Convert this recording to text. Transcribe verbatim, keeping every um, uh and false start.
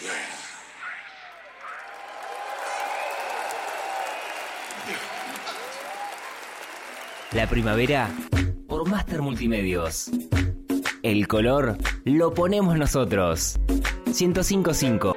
La primavera por Master Multimedios. El color lo ponemos nosotros. ciento cinco punto cinco